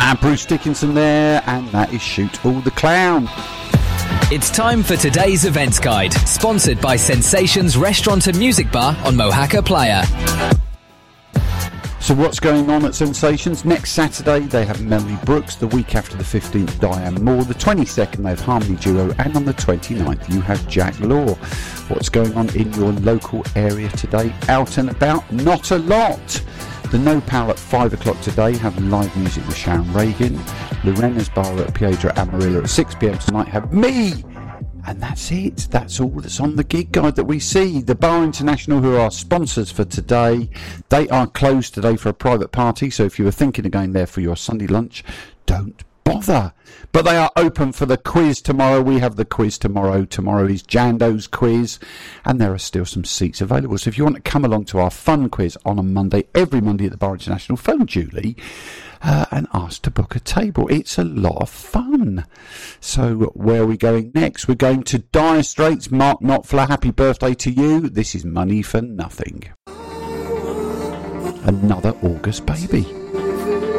Bruce Dickinson there, and that is Shoot All the Clown. It's time for today's events guide, sponsored by Sensations Restaurant and Music Bar on Mohaca Playa. So what's going on at Sensations? Next Saturday they have Melanie Brooks, the week after the 15th Diane Moore, the 22nd they have Harmony Duo, and on the 29th you have Jack Law. What's going on in your local area today? Out and about? Not a lot. The No Pal at 5 o'clock today have live music with Sharon Reagan. Lorena's Bar at Piedra Amarilla at 6 p.m. tonight have me. And that's it. That's all that's on the gig guide that we see. The Bar International, who are our sponsors for today, they are closed today for a private party. So if you were thinking of going there for your Sunday lunch, don't bother. But they are open for the quiz tomorrow. We have the quiz tomorrow. Tomorrow is Jando's quiz, and there are still some seats available. So if you want to come along to our fun quiz on a Monday, every Monday at the Bar International, phone Julie and ask to book a table. It's a lot of fun. So where are we going next? We're going to Dire Straits. Mark Knopfler, happy birthday to you. This is Money for Nothing. Another August baby.